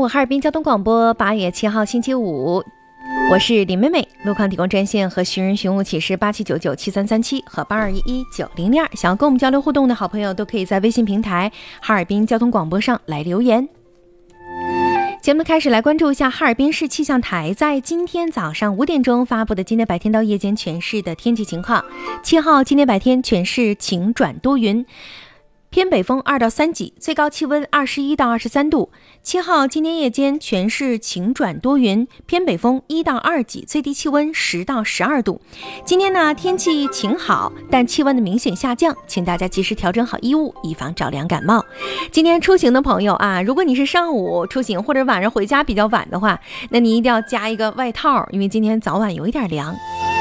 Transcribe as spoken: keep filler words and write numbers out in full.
五哈尔滨交通广播，八月七号星期五，我是林妹妹。路况提供专线和寻人寻物启事八七九九七三三七和八二一一九零零二，想要跟我们交流互动的好朋友都可以在微信平台哈尔滨交通广播上来留言。节目开始，来关注一下哈尔滨市气象台在今天早上五点钟发布的今天白天到夜间全市的天气情况。七号今天白天全市晴转多云，偏北风二到三级，最高气温二十一到二十三度。七号今天夜间全市晴转多云，偏北风一到二级，最低气温十到十二度。今天呢天气晴好，但气温的明显下降，请大家及时调整好衣物，以防着凉感冒。今天出行的朋友啊，如果你是上午出行或者晚上回家比较晚的话，那你一定要加一个外套，因为今天早晚有一点凉。